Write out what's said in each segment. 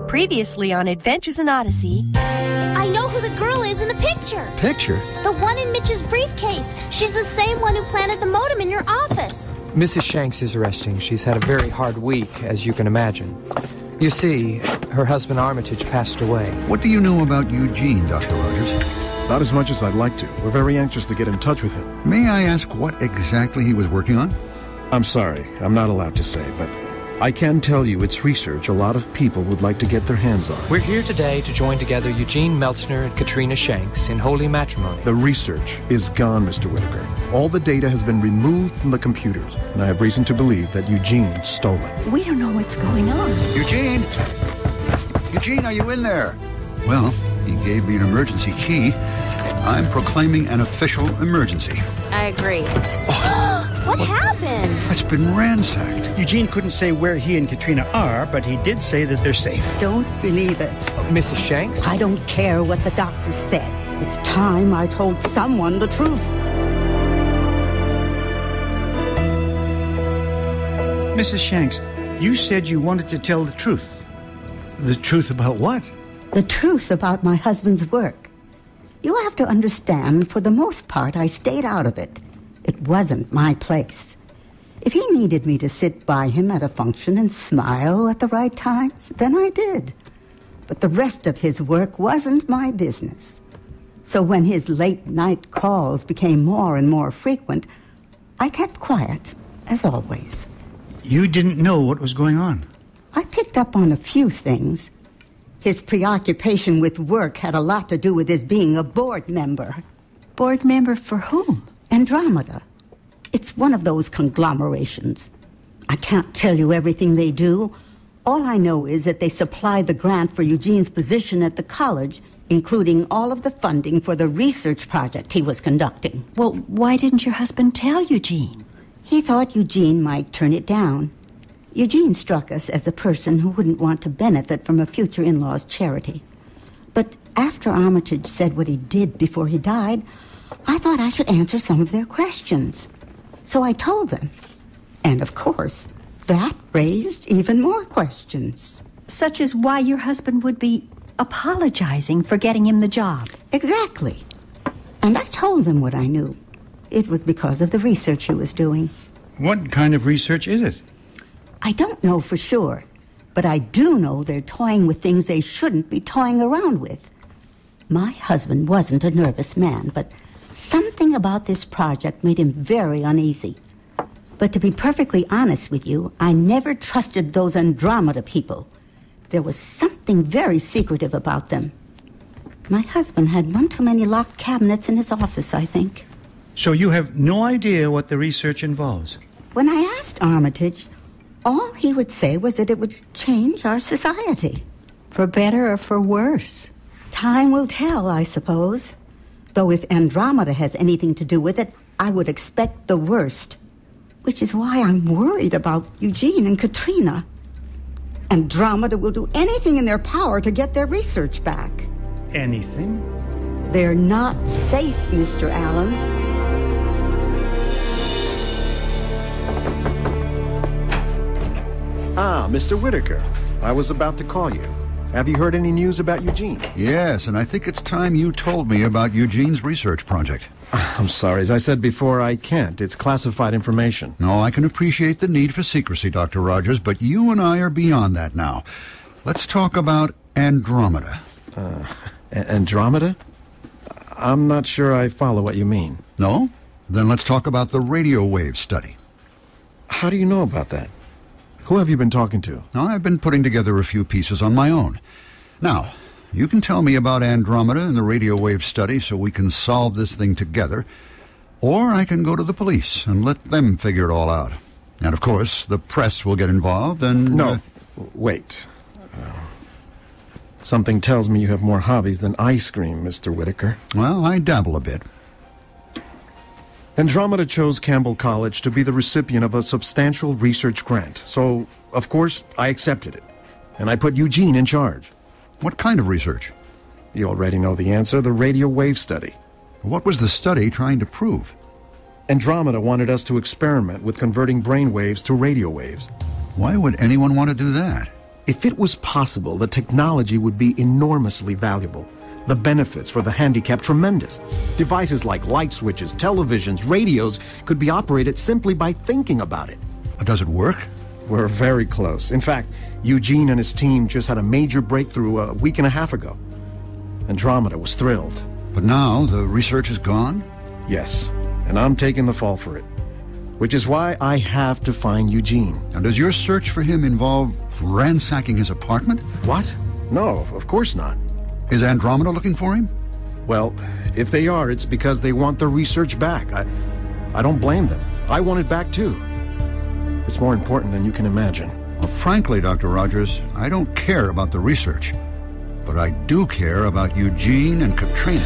Previously on Adventures in Odyssey. I know who the girl is in the picture. Picture? The one in Mitch's briefcase. She's the same one who planted the modem in your office. Mrs. Shanks is resting. She's had a very hard week, as you can imagine. You see, her husband Armitage passed away. What do you know about Eugene, Dr. Rogers? Not as much as I'd like to. We're very anxious to get in touch with him. May I ask what exactly he was working on? I'm sorry, I'm not allowed to say, but I can tell you it's research a lot of people would like to get their hands on. We're here today to join together Eugene Meltzner and Katrina Shanks in holy matrimony. The research is gone, Mr. Whitaker. All the data has been removed from the computers, and I have reason to believe that Eugene stole it. We don't know what's going on. Eugene! Eugene, are you in there? Well, he gave me an emergency key. I'm proclaiming an official emergency. I agree. What happened? It's been ransacked. Eugene couldn't say where he and Katrina are, but he did say that they're safe. Don't believe it. Mrs. Shanks? I don't care what the doctor said. It's time I told someone the truth. Mrs. Shanks, you said you wanted to tell the truth. The truth about what? The truth about my husband's work. You have to understand, for the most part, I stayed out of it. It wasn't my place. If he needed me to sit by him at a function and smile at the right times, then I did. But the rest of his work wasn't my business. So when his late-night calls became more and more frequent, I kept quiet, as always. You didn't know what was going on. I picked up on a few things. His preoccupation with work had a lot to do with his being a board member. Board member for whom? Andromeda. It's one of those conglomerations. I can't tell you everything they do. All I know is that they supplied the grant for Eugene's position at the college, including all of the funding for the research project he was conducting. Well, why didn't your husband tell Eugene? He thought Eugene might turn it down. Eugene struck us as a person who wouldn't want to benefit from a future in-law's charity. But after Armitage said what he did before he died, I thought I should answer some of their questions. So I told them. And of course, that raised even more questions. Such as why your husband would be apologizing for getting him the job. Exactly. And I told them what I knew. It was because of the research he was doing. What kind of research is it? I don't know for sure, but I do know they're toying with things they shouldn't be toying around with. My husband wasn't a nervous man, but something about this project made him very uneasy. But to be perfectly honest with you, I never trusted those Andromeda people. There was something very secretive about them. My husband had one too many locked cabinets in his office, I think. So you have no idea what the research involves? When I asked Armitage, all he would say was that it would change our society. For better or for worse? Time will tell, I suppose. Though if Andromeda has anything to do with it, I would expect the worst. Which is why I'm worried about Eugene and Katrina. Andromeda will do anything in their power to get their research back. Anything? They're not safe, Mr. Allen. Ah, Mr. Whitaker. I was about to call you. Have you heard any news about Eugene? Yes, and I think it's time you told me about Eugene's research project. I'm sorry. As I said before, I can't. It's classified information. No, I can appreciate the need for secrecy, Dr. Rogers, but you and I are beyond that now. Let's talk about Andromeda. Andromeda? I'm not sure I follow what you mean. No? Then let's talk about the radio wave study. How do you know about that? Who have you been talking to? I've been putting together a few pieces on my own. Now, you can tell me about Andromeda and the radio wave study so we can solve this thing together, or I can go to the police and let them figure it all out. And, of course, the press will get involved and... No, wait. Something tells me you have more hobbies than ice cream, Mr. Whitaker. Well, I dabble a bit. Andromeda chose Campbell College to be the recipient of a substantial research grant, so, of course, I accepted it. And I put Eugene in charge. What kind of research? You already know the answer, the radio wave study. What was the study trying to prove? Andromeda wanted us to experiment with converting brain waves to radio waves. Why would anyone want to do that? If it was possible, the technology would be enormously valuable. The benefits for the handicapped tremendous. Devices like light switches, televisions, radios could be operated simply by thinking about it. Does it work? We're very close. In fact, Eugene and his team just had a major breakthrough a week and a half ago. Andromeda was thrilled. But now the research is gone? Yes, and I'm taking the fall for it. Which is why I have to find Eugene. Now, does your search for him involve ransacking his apartment? What? No, of course not. Is Andromeda looking for him? Well, if they are, it's because they want the research back. I don't blame them. I want it back too. It's more important than you can imagine. Well, frankly, Dr. Rogers, I don't care about the research. But I do care about Eugene and Katrina.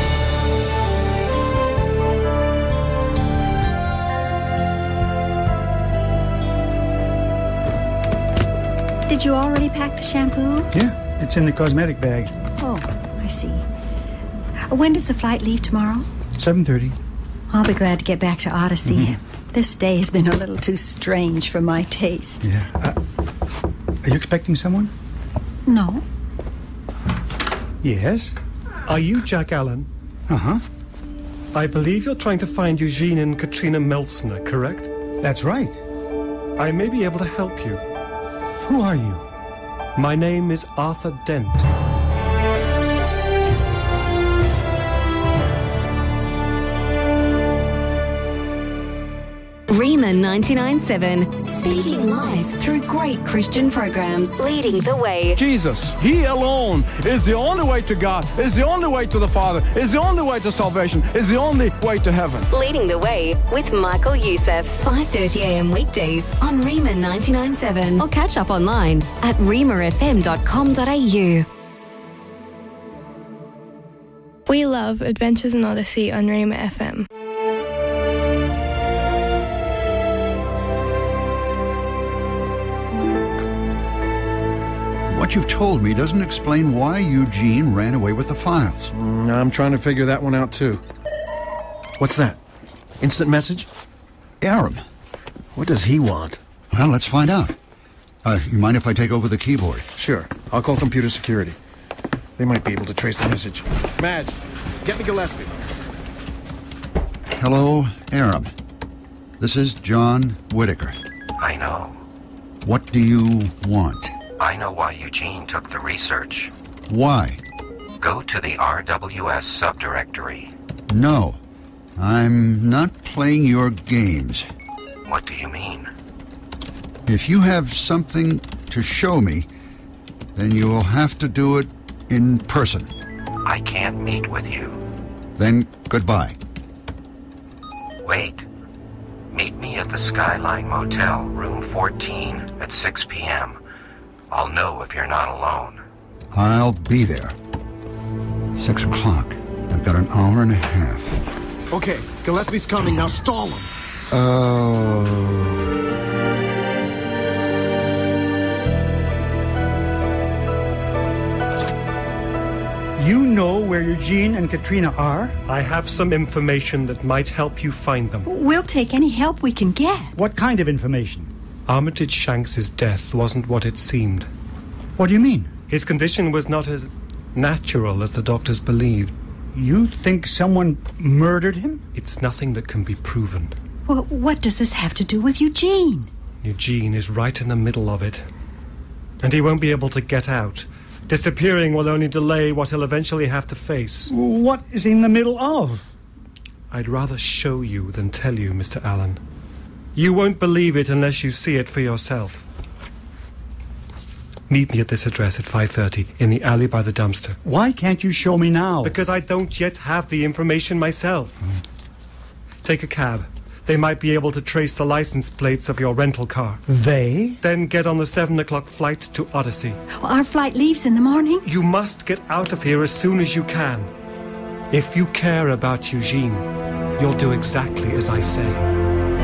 Did you already pack the shampoo? Yeah, it's in the cosmetic bag. Oh, I see. When does the flight leave tomorrow? 7:30. I'll be glad to get back to Odyssey. This day has been a little too strange for my taste. Yeah. Are you expecting someone? No. Yes. Are you Jack Allen? Uh-huh. I believe you're trying to find Eugene and Katrina Meltzner, correct? That's right. I may be able to help you. Who are you? My name is Arthur Dent. Rima 99.7, speaking live through great Christian programs, leading the way. Jesus, He alone is the only way to God, is the only way to the Father, is the only way to salvation, is the only way to heaven. Leading the way with Michael Youssef, 5:30 a.m. weekdays on Rima 99.7, or catch up online at rimafm.com.au. We love Adventures in Odyssey on Rima FM. What you've told me doesn't explain why Eugene ran away with the files. I'm trying to figure that one out, too. What's that? Instant message? Aram. What does he want? Well, let's find out. You mind if I take over the keyboard? Sure. I'll call computer security. They might be able to trace the message. Madge, get me Gillespie. Hello, Aram. This is John Whitaker. I know. What do you want? I know why Eugene took the research. Why? Go to the RWS subdirectory. No. I'm not playing your games. What do you mean? If you have something to show me, then you will have to do it in person. I can't meet with you. Then goodbye. Wait. Meet me at the Skyline Motel, room 14, at 6 p.m. I'll know if you're not alone. I'll be there. 6 o'clock. I've got an hour and a half. Okay, Gillespie's coming. Now stall him. Oh. You know where Eugene and Katrina are? I have some information that might help you find them. We'll take any help we can get. What kind of information? Armitage Shanks' death wasn't what it seemed. What do you mean? His condition was not as natural as the doctors believed. You think someone murdered him? It's nothing that can be proven. Well, what does this have to do with Eugene? Eugene is right in the middle of it. And he won't be able to get out. Disappearing will only delay what he'll eventually have to face. What is he in the middle of? I'd rather show you than tell you, Mr. Allen. You won't believe it unless you see it for yourself. Meet me at this address at 5:30 in the alley by the dumpster. Why can't you show me now? Because I don't yet have the information myself. Take a cab. They might be able to trace the license plates of your rental car. They? Then get on the 7 o'clock flight to Odyssey. Our flight leaves in the morning. You must get out of here as soon as you can. If you care about Eugene, you'll do exactly as I say.